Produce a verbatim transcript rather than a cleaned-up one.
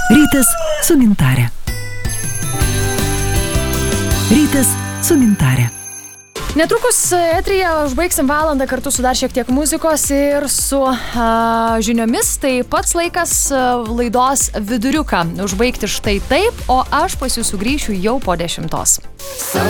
Rytas su Gintare. Rytas su Gintare. Netrukus eteryje užbaigsim valandą kartu su dar šiek tiek muzikos ir su a, žiniomis. Tai pats laikas a, laidos viduriuką užbaigti štai taip, o aš pas jūs sugrįšiu jau po dešimtos.